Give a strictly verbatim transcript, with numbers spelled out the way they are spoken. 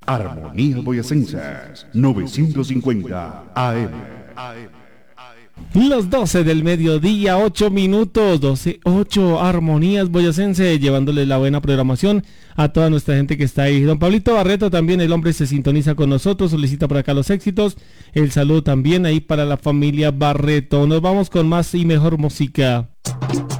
Armonía Boyacenses, novecientos cincuenta A M. Los doce del mediodía, ocho minutos, doce, ocho, Armonías Boyacense, llevándole la buena programación a toda nuestra gente que está ahí. Don Pablito Barreto también, el hombre se sintoniza con nosotros, solicita por acá los éxitos, el saludo también ahí para la familia Barreto. Nos vamos con más y mejor música.